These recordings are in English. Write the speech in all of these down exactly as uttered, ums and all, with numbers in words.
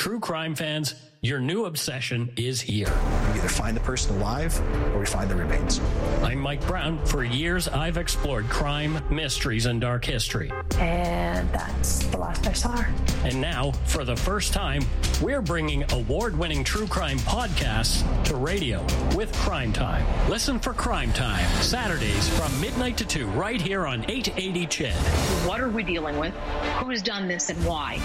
True crime fans, your new obsession is here. We either find the person alive or we find the remains. I'm Mike Brown. For years, I've explored crime, mysteries, and dark history. And that's the last I saw her. And now, for the first time, we're bringing award-winning true crime podcasts to radio with Crime Time. Listen for Crime Time, Saturdays from midnight to two, right here on eight eighty C H E D. What are we dealing with? Who's done this and why?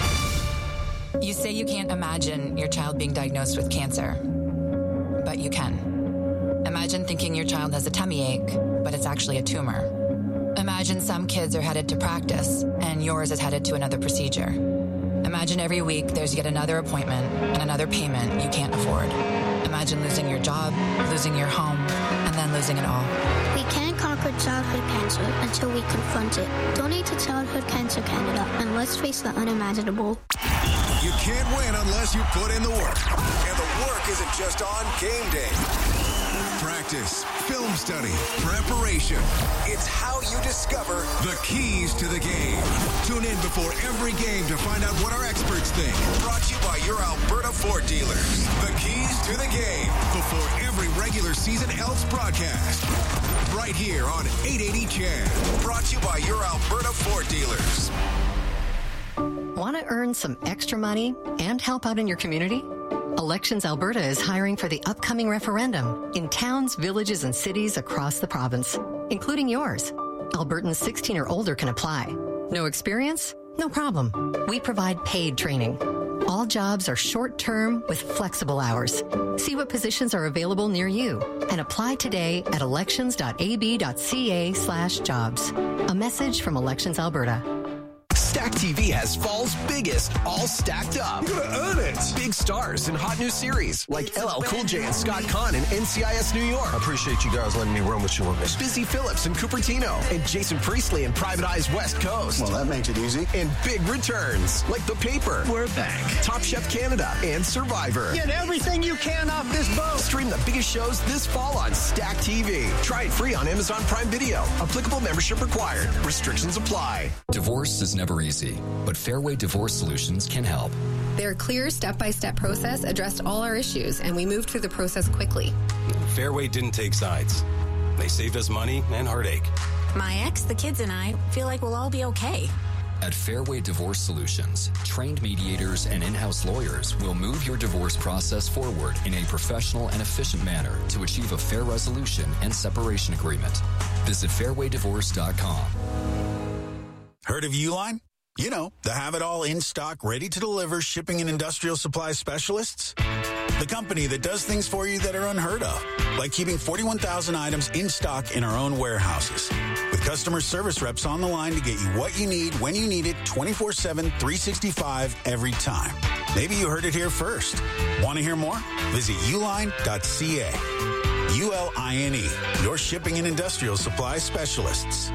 You say you can't imagine your child being diagnosed with cancer, but you can. Imagine thinking your child has a tummy ache, but it's actually a tumor. Imagine some kids are headed to practice, and yours is headed to another procedure. Imagine every week there's yet another appointment and another payment you can't afford. Imagine losing your job, losing your home, and then losing it all. We can't conquer childhood cancer until we confront it. Donate to Childhood Cancer Canada, and let's face the unimaginable. You can't win unless you put in the work. And the work isn't just on game day. Practice, film study, preparation. It's how you discover the keys to the game. Tune in before every game to find out what our experts think. Brought to you by your Alberta Ford dealers. The keys to the game before every regular season Elks broadcast. Right here on eight eighty C H E D. Brought to you by your Alberta Ford dealers. Want to earn some extra money and help out in your community? Elections Alberta is hiring for the upcoming referendum in towns, villages, and cities across the province, including yours. Albertans sixteen or older can apply. No experience? No problem. We provide paid training. All jobs are short-term with flexible hours. See what positions are available near you and apply today at elections.ab.ca slash jobs. A message from Elections Alberta. Stack T V has fall's biggest, all stacked up. You gotta earn it. Big stars in hot new series like L L Cool J and Scott Conn in N C I S New York. I appreciate you guys letting me run with you on this. Busy Phillips in Cupertino and Jason Priestley in Private Eye's West Coast. Well, that makes it easy. And big returns like The Paper. We're back. Top Chef Canada and Survivor. Get everything you can off this boat. Stream the biggest shows this fall on Stack T V. Try it free on Amazon Prime Video. Applicable membership required. Restrictions apply. Divorce is never easy, but Fairway Divorce Solutions can help. Their clear step-by-step process addressed all our issues, and we moved through the process quickly. Fairway didn't take sides. They saved us money and heartache. My ex, the kids, and I feel like we'll all be okay. At Fairway Divorce Solutions, trained mediators and in-house lawyers will move your divorce process forward in a professional and efficient manner to achieve a fair resolution and separation agreement. Visit fairway divorce dot com. Heard of Uline? You know, the have-it-all in-stock, ready-to-deliver shipping and industrial supply specialists. The company that does things for you that are unheard of, like keeping forty-one thousand items in stock in our own warehouses. With customer service reps on the line to get you what you need, when you need it, twenty-four seven, three sixty-five, every time. Maybe you heard it here first. Want to hear more? Visit uline dot c a. U L I N E, your shipping and industrial supply specialists.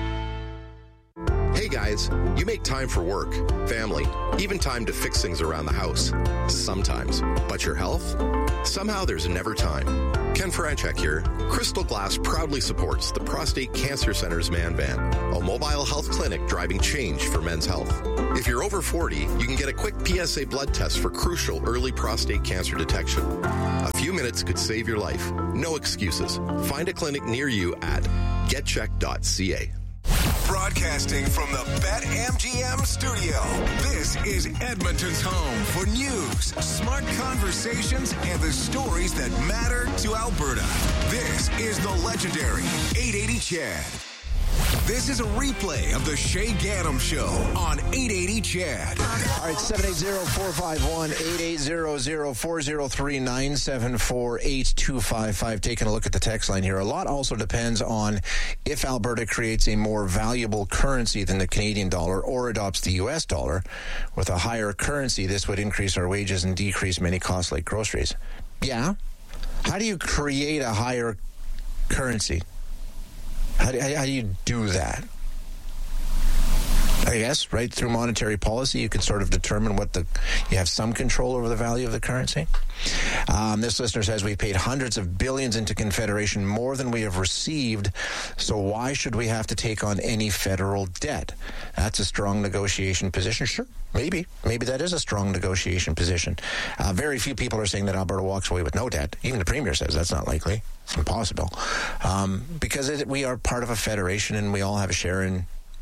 Hey guys, you make time for work, family, even time to fix things around the house. Sometimes. But your health? Somehow there's never time. Ken Franchek here. Crystal Glass proudly supports the Prostate Cancer Center's Man Van, a mobile health clinic driving change for men's health. If you're over forty, you can get a quick P S A blood test for crucial early prostate cancer detection. A few minutes could save your life. No excuses. Find a clinic near you at get check dot c a. Broadcasting from the BetMGM studio, this is Edmonton's home for news, smart conversations, and the stories that matter to Alberta. This is the legendary eight eighty C H E D. This is a replay of the Shay Gaddam Show on eight eighty C H E D. All right, seven eight zero, four five one, eight eight zero zero, four zero three, nine seven four, eight two five five. Taking a look at the text line here. A lot also depends on if Alberta creates a more valuable currency than the Canadian dollar or adopts the U S dollar. With a higher currency, this would increase our wages and decrease many costs like groceries. Yeah. How do you create a higher currency? How do, how do you do that? I guess, right, through monetary policy, you could sort of determine what the, you have some control over the value of the currency. Um, this listener says we've paid hundreds of billions into Confederation, more than we have received, so why should we have to take on any federal debt? That's a strong negotiation position. Sure, maybe. Maybe that is a strong negotiation position. Uh, very few people are saying that Alberta walks away with no debt. Even the Premier says that's not likely. It's impossible. Um, because it, we are part of a federation and we all have a share in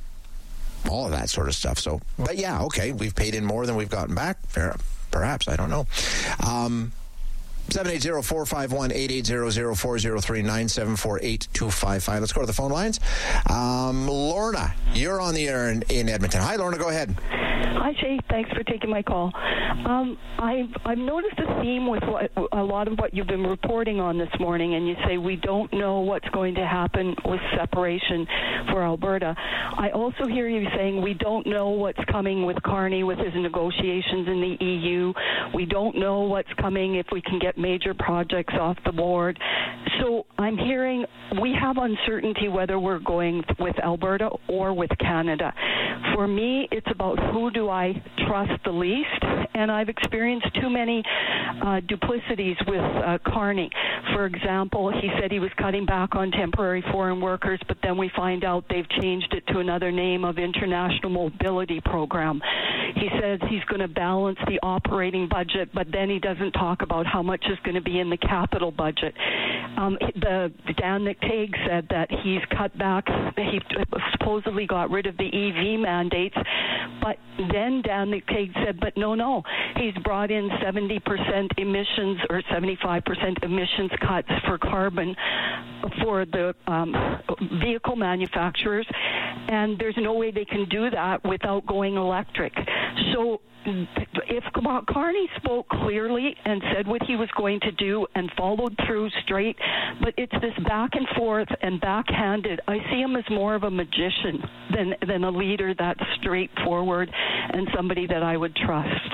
all of that sort of stuff. So, but yeah, okay, we've paid in more than we've gotten back. Fair, perhaps, I don't know. Um, seven eight zero, four five one, eight eight zero zero, four zero three, nine seven four, eight two five five. Let's go to the phone lines. Um, Lorna, you're on the air in, in Edmonton. Hi, Lorna, go ahead. Hi, Shay. Thanks for taking my call. Um, I've, I've noticed a theme with what, a lot of what you've been reporting on this morning, and you say we don't know what's going to happen with separation for Alberta. I also hear you saying we don't know what's coming with Carney with his negotiations in the E U. We don't know what's coming if we can get major projects off the board. So I'm hearing we have uncertainty whether we're going with Alberta or with Canada. For me, it's about who do I trust the least, and I've experienced too many uh, duplicities with uh, Carney. For example, he said he was cutting back on temporary foreign workers, but then we find out they've changed it to another name of International Mobility Program. He says he's going to balance the operating budget, but then he doesn't talk about how much is going to be in the capital budget. Um, the Dan McTague said that he's cut back, he supposedly got rid of the E V mandates, but then Dan McTague said, but no, no, he's brought in seventy percent emissions or seventy-five percent emissions cuts for carbon for the um, vehicle manufacturers, and there's no way they can do that without going electric. So if Carney spoke clearly and said what he was going to do and followed through straight, but it's this back and forth and backhanded. I see him as more of a magician than than a leader that's straightforward and somebody that I would trust.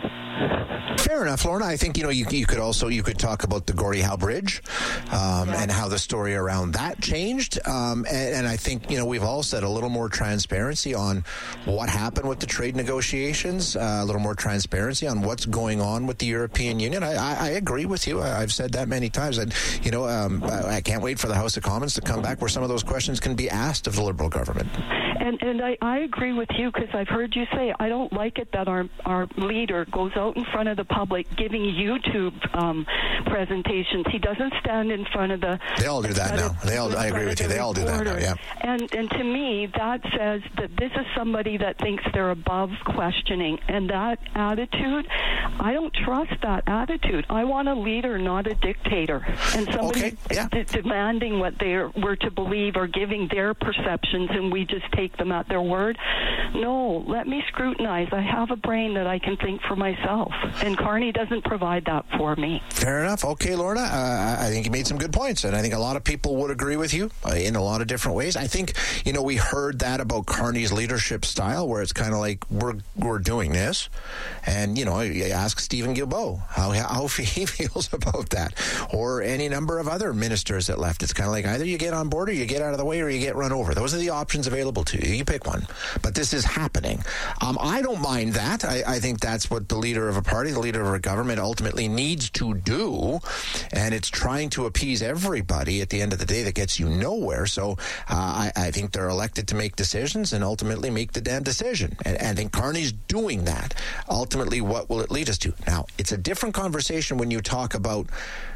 Fair enough, Lorna. I think, you know, you, you could also, you could talk about the Gordie Howe Bridge um, yeah. and how the story around that changed. Um, and, and I think, you know, we've all said a little more transparency on what happened with the trade negotiations, uh, a little more transparency on what's going on with the European Union. I, I, I agree with you. I, I've said that many times. And, you know, um, I, I can't wait for the House of Commons to come back where some of those questions can be asked of the Liberal government. And and I, I agree with you, because I've heard you say, I don't like it that our, our leader goes out in front of the public giving YouTube um, presentations. He doesn't stand in front of the... They all do that now. They all. I agree with you. They all do that now, yeah. And, and to me, that says that this is somebody that thinks they're above questioning. And that attitude, I don't trust that attitude. I want a leader, not a dictator. And somebody okay, yeah. d- demanding what they were to believe or giving their perceptions, and we just take them at their word. No, let me scrutinize. I have a brain that I can think for myself, and Carney doesn't provide that for me. Fair enough. Okay, Lorna, uh, I think you made some good points, and I think a lot of people would agree with you uh, in a lot of different ways. I think, you know, we heard that about Carney's leadership style, where it's kind of like, we're we're doing this, and, you know, you ask Stephen Guilbeault how, how he feels about that, or any number of other ministers that left. It's kind of like, either you get on board or you get out of the way or you get run over. Those are the options available to you. You pick one. But this is happening. Um, I don't mind that. I, I think that's what the leader of a party, the leader of a government ultimately needs to do, and it's trying to appease everybody at the end of the day that gets you nowhere. So uh, I, I think they're elected to make decisions and ultimately make the damn decision. And, and I think Carney's doing that. Ultimately, what will it lead us to? Now, it's a different conversation when you talk about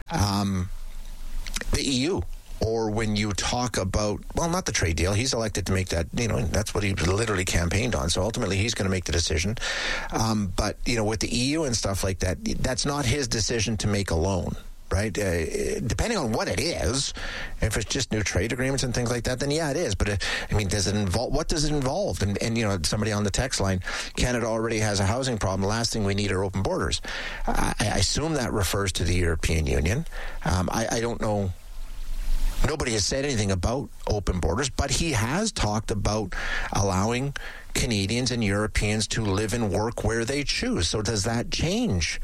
um, the E U. Or when you talk about, well, not the trade deal. He's elected to make that, you know, that's what he literally campaigned on. So ultimately, he's going to make the decision. Um, but, you know, with the E U and stuff like that, that's not his decision to make alone, right? Uh, depending on what it is, if it's just new trade agreements and things like that, then yeah, it is. But, uh, I mean, does it involve, what does it involve? And, and, you know, somebody on the text line, Canada already has a housing problem. The last thing we need are open borders. I, I assume that refers to the European Union. Um, I, I don't know. Nobody has said anything about open borders, but he has talked about allowing Canadians and Europeans to live and work where they choose. So does that change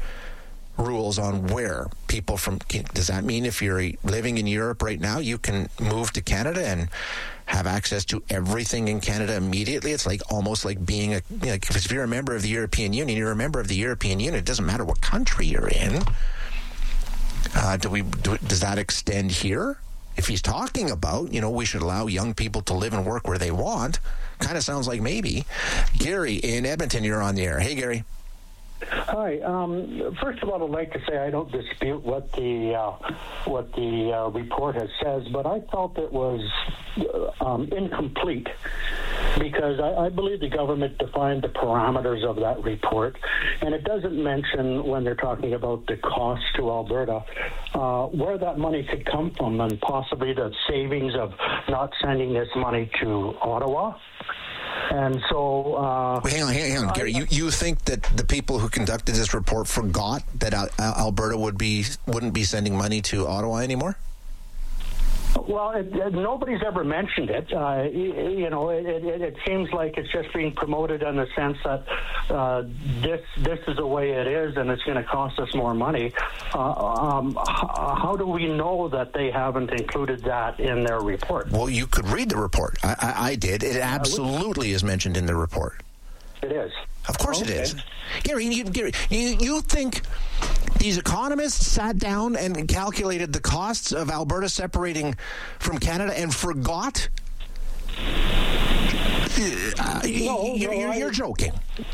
rules on where people from, does that mean if you're living in Europe right now, you can move to Canada and have access to everything in Canada immediately. It's like almost like being a, you know, if you're a member of the European Union, you're a member of the European Union. It doesn't matter what country you're in. Uh, do we? Do, does that extend here? If he's talking about, you know, we should allow young people to live and work where they want, kind of sounds like maybe. Gary in Edmonton, you're on the air. Hey, Gary. Hi. Um, first of all, I'd like to say I don't dispute what the uh, what the uh, report has says, but I felt it was uh, um, incomplete because I, I believe the government defined the parameters of that report, and it doesn't mention when they're talking about the cost to Alberta uh, where that money could come from, and possibly the savings of not sending this money to Ottawa. And so... Uh, Wait, hang on, hang on, Gary. You, you think that the people who conducted this report forgot that Al- Alberta would be, wouldn't be sending money to Ottawa anymore? Well, it, it, nobody's ever mentioned it. Uh, you, you know, it, it, it seems like it's just being promoted in the sense that uh, this this is the way it is, and it's going to cost us more money. Uh, um, h- how do we know that they haven't included that in their report? Well, you could read the report. I, I, I did. It absolutely is mentioned in the report. It is. Of course okay. it is. Gary, you, Gary you, you think these economists sat down and calculated the costs of Alberta separating from Canada and forgot? Uh, no, you, no, you're, I, you're joking.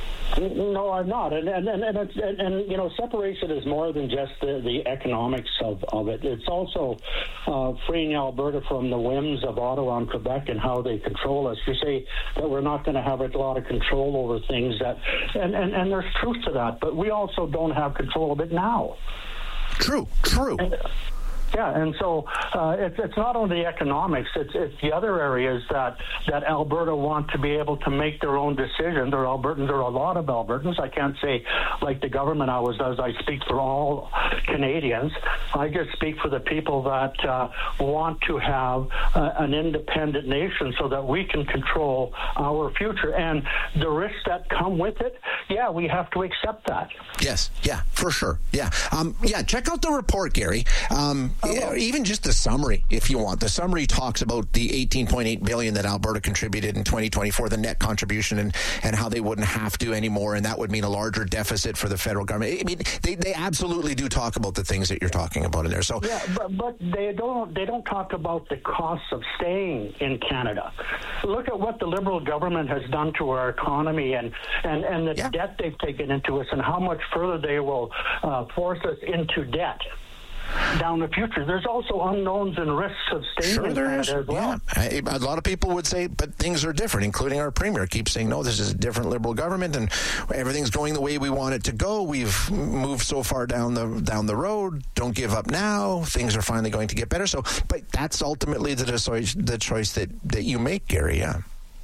No, I'm not. And and and, and, it's, and and you know, separation is more than just the, the economics of, of it. It's also uh, freeing Alberta from the whims of Ottawa and Quebec and how they control us. You say that we're not going to have a lot of control over things that, and, and, and there's truth to that, but we also don't have control of it now. True, true. And, Yeah, and so uh, it's it's not only the economics; it's it's the other areas that, that Alberta want to be able to make their own decisions. There are Albertans, there are a lot of Albertans. I can't say like the government always does. I speak for all Canadians. I just speak for the people that uh, want to have uh, an independent nation so that we can control our future. And the risks that come with it, yeah, we have to accept that. Yes, yeah, for sure. Yeah, um, yeah. Check out the report, Gary. Um, oh. Even just the summary, if you want. The summary talks about the eighteen point eight billion dollars that Alberta contributed in twenty twenty-four, the net contribution, and, and how they wouldn't have to anymore, and that would mean a larger deficit for the federal government. I mean, they, they absolutely do talk about the things that you're talking about in there. So yeah, but, but they don't they don't talk about the costs of staying in Canada. Look at what the Liberal government has done to our economy and and, and the yeah. debt they've taken into us, and how much further they will uh, force us into debt down the future. There's also unknowns and risks of staying sure in there Canada is. as well. Yeah. A lot of people would say, but things are different, including our Premier keeps saying, no, this is a different Liberal government and everything's going the way we want it to go. We've moved so far down the down the road. Don't give up now. Things are finally going to get better. So, but that's ultimately the choice, the choice that, that you make, Gary, yeah.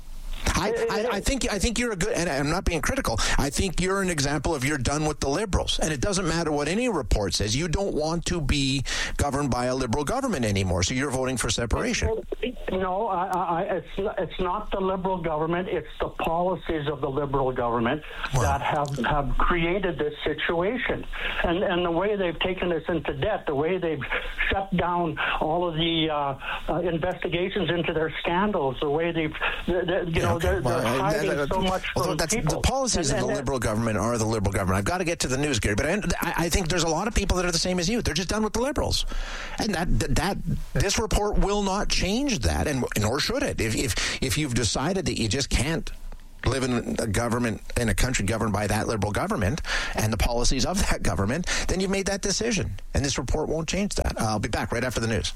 I, I, I think I think you're a good, and I'm not being critical, I think you're an example of you're done with the Liberals. And it doesn't matter what any report says. You don't want to be governed by a Liberal government anymore, so you're voting for separation. No, I, I, it's, it's not the Liberal government. It's the policies of the Liberal government wow. that have, have created this situation. And, and the way they've taken us into debt, the way they've shut down all of the uh, uh, investigations into their scandals, the way they've, the, the, you know, okay. they're, well, they're hiding that, that, so much from that's, people. The policies and, of the and, Liberal government are the Liberal government. I've got to get to the news, Gary, but I, I think there's a lot of people that are the same as you. They're just done with the Liberals. And that, that, that this report will not change that, and nor should it. If, if, if you've decided that you just can't live in a government, in a country governed by that Liberal government and the policies of that government, then you've made that decision. And this report won't change that. I'll be back right after the news.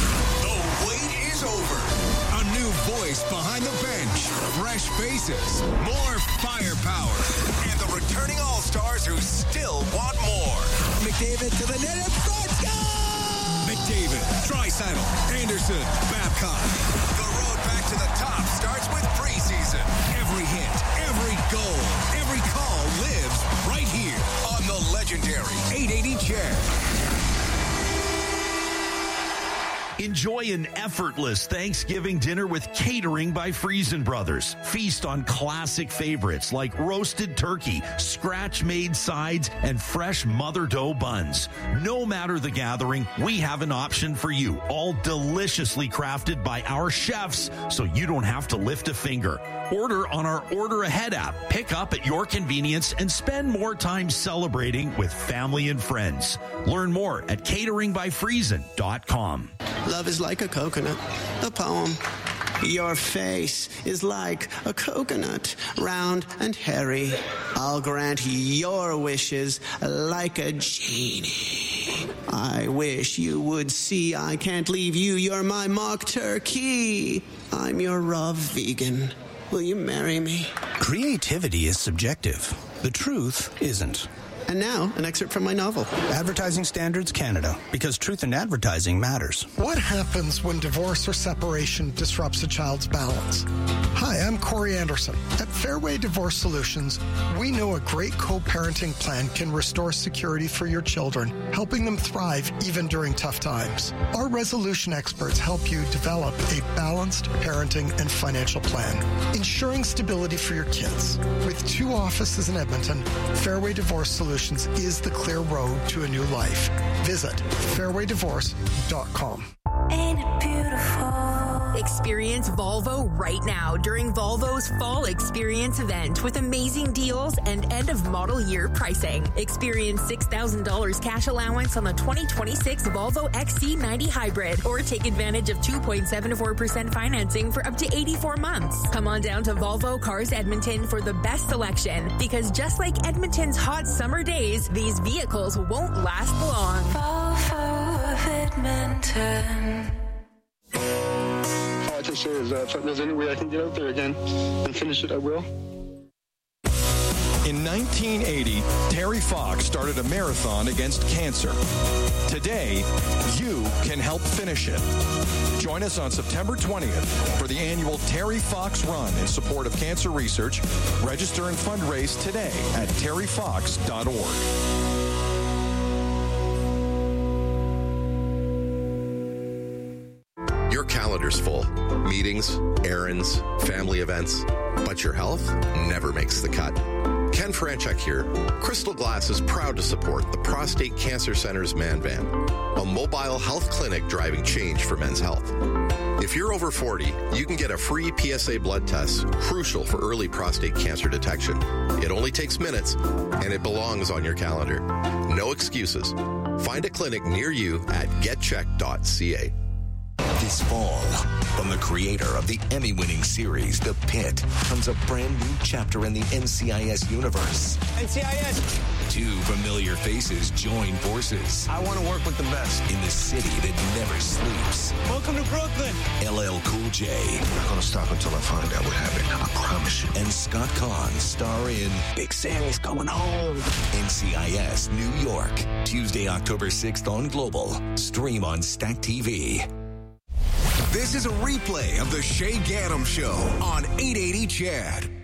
The wait is over. A new voice behind the bench. Fresh faces. More firepower. And the returning All-Stars who still want more. McDavid to the net and let's go! McDavid, Draisaitl, Anderson, Babcock. The road back to the top starts with preseason. Every hit, every goal, every call lives right here on the legendary eight eighty C H E D. Enjoy an effortless Thanksgiving dinner with Catering by Friesen Brothers. Feast on classic favorites like roasted turkey, scratch-made sides, and fresh mother dough buns. No matter the gathering, we have an option for you, all deliciously crafted by our chefs, so you don't have to lift a finger. Order on our Order Ahead app. Pick up at your convenience and spend more time celebrating with family and friends. Learn more at catering by friesen dot com. Love is like a coconut, a poem. Your face is like a coconut, round and hairy. I'll grant your wishes like a genie. I wish you would see I can't leave you. You're my mock turkey. I'm your raw vegan. Will you marry me? Creativity is subjective. The truth isn't. And now, an excerpt from my novel. Advertising Standards Canada, because truth in advertising matters. What happens when divorce or separation disrupts a child's balance? Hi, I'm Corey Anderson. At Fairway Divorce Solutions, we know a great co-parenting plan can restore security for your children, helping them thrive even during tough times. Our resolution experts help you develop a balanced parenting and financial plan, ensuring stability for your kids. With two offices in Edmonton, Fairway Divorce Solutions is the clear road to a new life. Visit fairway divorce dot com. Ain't it beautiful? Experience Volvo right now during Volvo's Fall Experience event with amazing deals and end-of-model year pricing. Experience six thousand dollars cash allowance on the twenty twenty-six Volvo X C ninety Hybrid, or take advantage of two point seven four percent financing for up to eighty-four months. Come on down to Volvo Cars Edmonton for the best selection, because just like Edmonton's hot summer days, these vehicles won't last long. Volvo of Edmonton. All I can say is that if there's any way I can get out there again and finish it, I will. In nineteen eighty, Terry Fox started a marathon against cancer. Today, you can help finish it. Join us on September twentieth for the annual Terry Fox Run in support of cancer research. Register and fundraise today at terry fox dot org. Your calendar's full. Meetings, errands, family events. But your health never makes the cut. Ken Franchuk here. Crystal Glass is proud to support the Prostate Cancer Center's Man Van, a mobile health clinic driving change for men's health. If you're over forty, you can get a free P S A blood test, crucial for early prostate cancer detection. It only takes minutes, and it belongs on your calendar. No excuses. Find a clinic near you at get check dot c a. This fall, from the creator of the Emmy-winning series The Pit, comes a brand new chapter in the N C I S universe. N C I S! Two familiar faces join forces. I want to work with the best. In the city that never sleeps. Welcome to Brooklyn! L L Cool J. I'm not going to stop until I find out what happened. I promise you. And Scott Kahn star in Big Sammy's Coming Home. N C I S New York. Tuesday, October sixth on Global. Stream on Stack T V. This is a replay of the Shay Gaddam Show on eight eighty C H A D.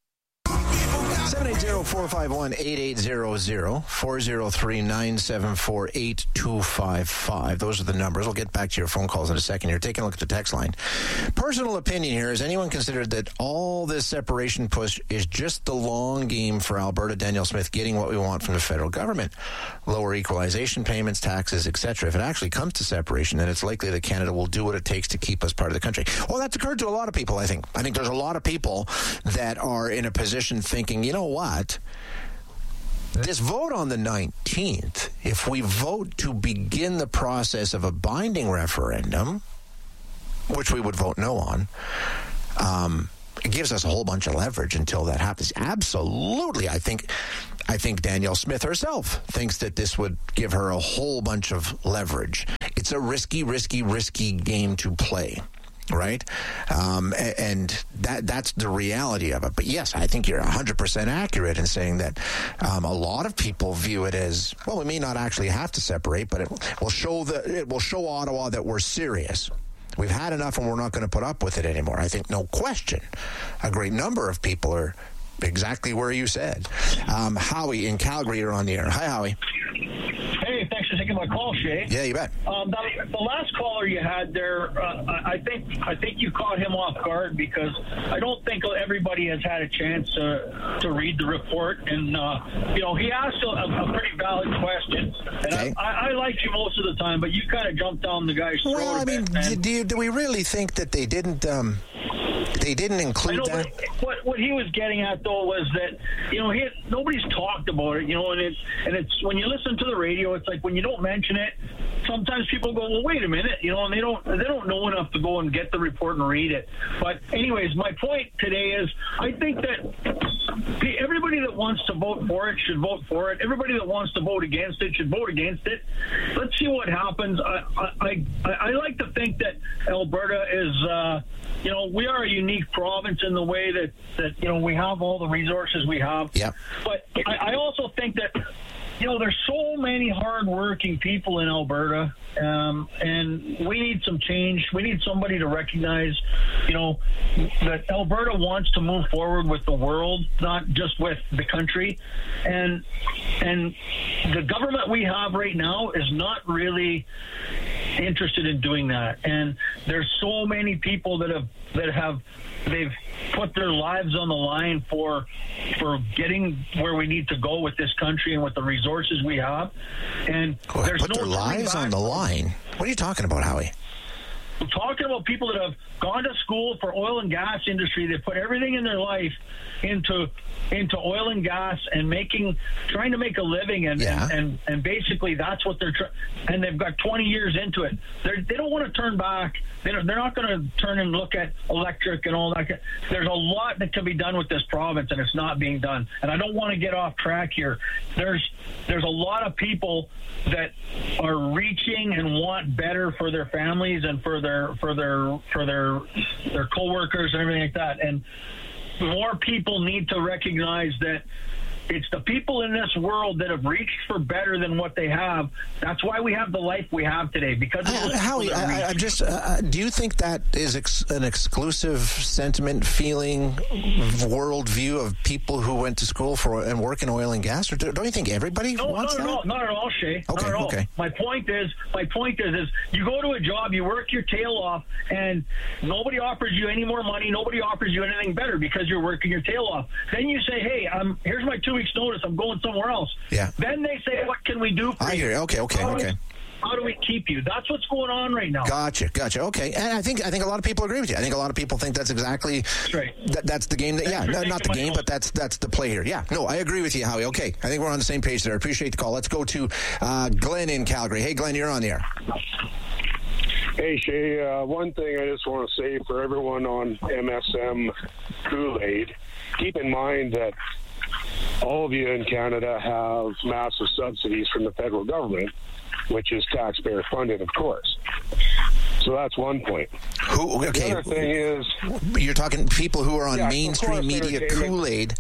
seven eight zero, four five one, eight eight zero zero, four zero three, nine seven four, eight two five five. Those are the numbers. We'll get back to your phone calls in a second here. Taking a look at the text line. Personal opinion here. Has anyone considered that all this separation push is just the long game for Alberta, Danielle Smith, getting what we want from the federal government? Lower equalization payments, taxes, et cetera. If it actually comes to separation, then it's likely that Canada will do what it takes to keep us part of the country. Well, that's occurred to a lot of people, I think. I think there's a lot of people that are in a position thinking, you know what? This vote on the nineteenth, if we vote to begin the process of a binding referendum, which we would vote no on, um, it gives us a whole bunch of leverage until that happens. Absolutely. I think I think Danielle Smith herself thinks that this would give her a whole bunch of leverage. It's a risky, risky, risky game to play. Right? Um, and that that's the reality of it. But yes, I think you're one hundred percent accurate in saying that um, a lot of people view it as, well, we may not actually have to separate, but it will show the it will show Ottawa that we're serious. We've had enough and we're not going to put up with it anymore. I think, no question, a great number of people are exactly where you said. Um, Howie in Calgary, you're on the air. Hi, Howie. Hey, thanks for taking my call, Shay. Yeah, you bet. Um, the, the last caller you had there, uh, I think I think you caught him off guard because I don't think everybody has had a chance to to read the report. And uh, you know, he asked a, a pretty valid question, and okay. I, I, I liked you most of the time, but you kind of jumped down the guy's throat. Well, I mean, bit, do you, do we really think that they didn't? Um, they didn't include know, that. What what he was getting at though was that you know he had, nobody's talked about it, you know, and it's and it's when you listen to the radio, it's like when you don't mention it, sometimes people go, well, wait a minute, you know, and they don't they don't know enough to go and get the report and read it. But anyways, my point today is I think that everybody that wants to vote for it should vote for it. Everybody that wants to vote against it should vote against it. Let's see what happens. I I I, I like to think that Alberta is, uh, you know, we are a unique province in the way that that you know we have all the resources we have. Yeah. But I, I also think that. You know, there's so many hardworking people in Alberta, um, and we need some change. We need somebody to recognize, you know, that Alberta wants to move forward with the world, not just with the country. And and the government we have right now is not really interested in doing that. And there's so many people that have that have they've put their lives on the line for for getting where we need to go with this country and with the resources we have. And Boy, there's put no their lives on the line. What are you talking about, Howie? I'm talking about people that have gone to school for oil and gas industry. They put everything in their life into into oil and gas and making, trying to make a living, and yeah. and, and, and basically that's what they're trying. And they've got twenty years into it. They're, they don't want to turn back. They're, they're not going to turn and look at electric and all that. There's a lot that can be done with this province, and it's not being done. And I don't want to get off track here. There's there's a lot of people that are reaching and want better for their families and for their for their for their their coworkers and everything like that. And more people need to recognize that it's the people in this world that have reached for better than what they have. That's why we have the life we have today. Because of uh, Howie, I, I'm just. Uh, do you think that is ex- an exclusive sentiment, feeling, worldview of people who went to school for and work in oil and gas, or do, don't you think everybody no, wants not that? At all, not at all, Shay. Okay, not at all. okay. My point is, my point is, is you go to a job, you work your tail off, and nobody offers you any more money. Nobody offers you anything better because you're working your tail off. Then you say, hey, um, here's my two weeks notice, I'm going somewhere else. Yeah. Then they say, what can we do for I you? hear you. Okay, okay, how okay. Do, how do we keep you? That's what's going on right now. Gotcha, gotcha. Okay, and I think I think a lot of people agree with you. I think a lot of people think that's exactly that's right. That, that's the game. That yeah, no, not the game, phone. but that's that's the play here. Yeah, no, I agree with you, Howie. Okay, I think we're on the same page there. I appreciate the call. Let's go to uh, Glenn in Calgary. Hey, Glenn, you're on the air. Hey, Shay, uh, one thing I just want to say for everyone on M S M Kool-Aid, keep in mind that all of you in Canada have massive subsidies from the federal government, which is taxpayer funded, of course. So that's one point. Who, okay. The other thing is... You're talking people who are on yeah, mainstream media Kool-Aid.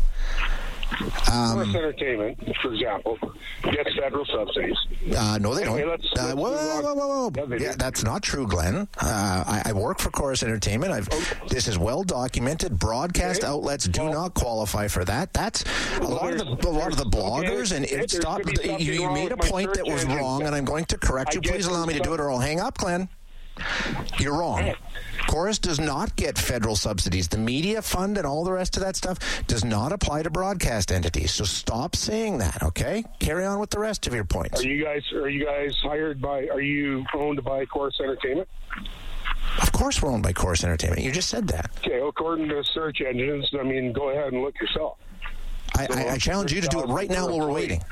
Um, Chorus Entertainment, for example, gets federal subsidies. Uh, no, they anyway, don't. Let's, uh, let's whoa, whoa, whoa, whoa. Yeah, yeah that's not true, Glenn. Uh, I, I work for Chorus Entertainment. I've, okay. This is well documented. Broadcast okay. outlets do well, not qualify for that. That's a lot of the a lot of the bloggers, okay. and it stopped. You, you made a point that was wrong, engine. and I'm going to correct you. Please allow me to do it, or I'll hang up, Glenn. You're wrong. Chorus does not get federal subsidies. The media fund and all the rest of that stuff does not apply to broadcast entities. So stop saying that, okay? Carry on with the rest of your points. Are you guys are you guys hired by are you owned by Chorus Entertainment? Of course we're owned by Chorus Entertainment. You just said that. Okay, well, according to search engines, I mean, go ahead and look yourself. I, so, I, I challenge you to do it right now while we're waiting.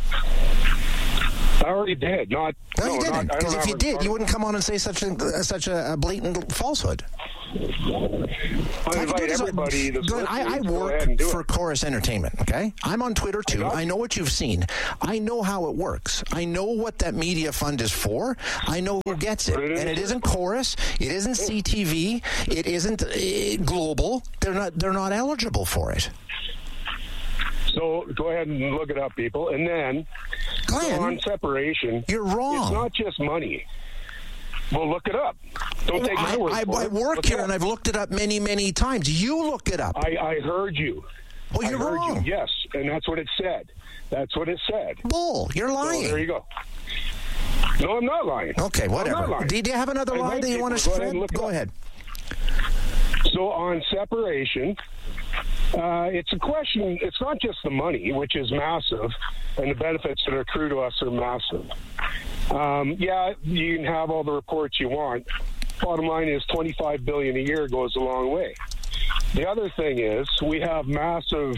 I already did. Not no, no you didn't. Because if you did, you wouldn't come on and say such a uh, such a, a blatant falsehood. I invite everybody. Glenn, I, I work for Chorus Entertainment. Okay, I'm on Twitter too. I, I know what you've seen. I know how it works. I know what that media fund is for. I know who gets it, and it isn't Chorus. It isn't C T V. It isn't uh, Global. They're not. They're not eligible for it. So go ahead and look it up, people. And then Glenn, on separation, you're wrong. It's not just money. Well, look it up. Don't take my I, word I, for I it. work look here, and I've looked it up many, many times. You look it up. I, I heard you. Well, you're I heard wrong. You. Yes, and that's what it said. That's what it said. Bull. You're lying. So there you go. No, I'm not lying. Okay, whatever. I'm not lying. Do you have another I lie that you want to spread? Go, go ahead. So on separation, uh, it's a question, it's not just the money, which is massive, and the benefits that accrue to us are massive. Um, yeah, you can have all the reports you want. Bottom line is twenty-five billion dollars a year goes a long way. The other thing is we have massive,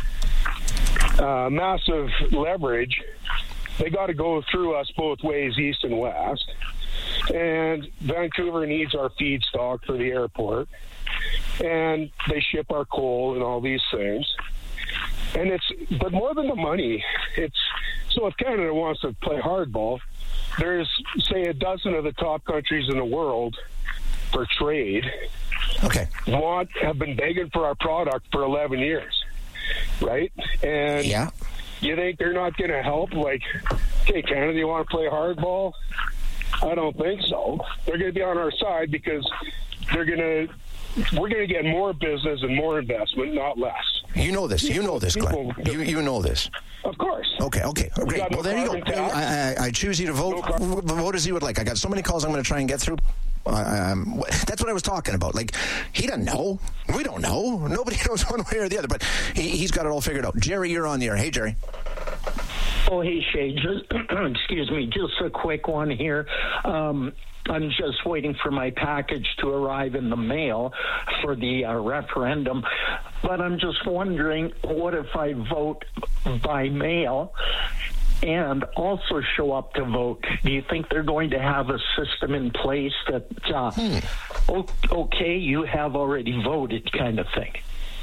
uh, massive leverage. They got to go through us both ways, east and west. And Vancouver needs our feedstock for the airport. And they ship our coal and all these things. And it's, but more than the money, it's, so if Canada wants to play hardball, there's, say, a dozen of the top countries in the world for trade. Okay. Want, have been begging for our product for eleven years, right? And yeah. You think they're not going to help? Like, okay, Canada, you want to play hardball? I don't think so. They're going to be on our side because they're going to, we're going to get more business and more investment, not less. You know this. You know this, Glenn. You, you know this. Of course. Okay, okay. Great. no Well, there you go. I, I, I choose you to vote. No vote as you would like. I got so many calls I'm going to try and get through. Um, that's what I was talking about. Like, he doesn't know. We don't know. Nobody knows one way or the other, but he, he's got it all figured out. Jerry, you're on the air. Hey, Jerry. Oh, hey, Shay. Just, excuse me. Just a quick one here. Um, I'm just waiting for my package to arrive in the mail for the uh, referendum. But I'm just wondering, what if I vote by mail and also show up to vote? Do you think they're going to have a system in place that, uh, hmm. okay, you have already voted kind of thing?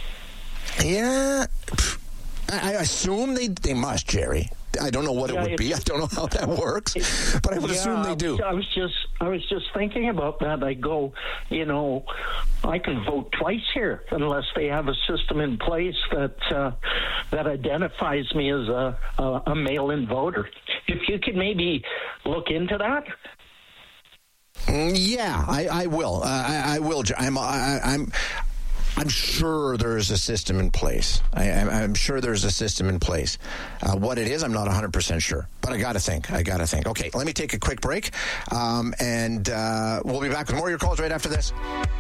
Yeah. I assume they, they must, Jerry. I don't know what yeah, it would be. I don't know how that works, but I would yeah, assume they do. I was just, I was just thinking about that. I go, you know, I can vote twice here unless they have a system in place that uh, that identifies me as a, a, a mail-in voter. If you could maybe look into that. Yeah, I, I will. Uh, I, I will. I'm. I, I'm. I'm sure there's a system in place. I, I'm sure there's a system in place. Uh, what it is, I'm not one hundred percent sure. But I got to think. I got to think. Okay, let me take a quick break. Um, and uh, we'll be back with more of your calls right after this.